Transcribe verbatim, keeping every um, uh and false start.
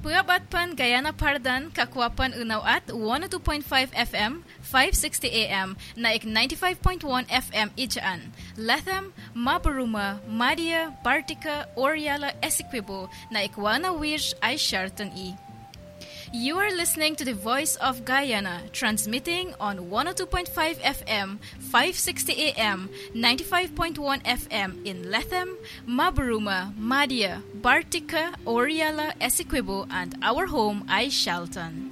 Puyabat pan Gayana Pardan, Kakwapan Unaw at one oh two point five F M, five sixty A M, naik ninety-five point one F M Ijaan. Latham, Mabaruma, Madia, Bartica, Oriala, Essequibo, naik Wana Wish ay Sharton E. You are listening to the Voice of Guyana, transmitting on one oh two point five F M, five sixty A M, ninety-five point one F M in Latham, Mabaruma, Madia, Bartica, Oriala, Essequibo, and our home, ay Shalton.